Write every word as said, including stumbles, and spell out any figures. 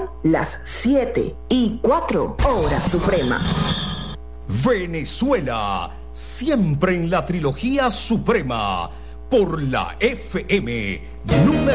las siete y cuatro horas suprema. Venezuela, siempre en la trilogía suprema, por la F M número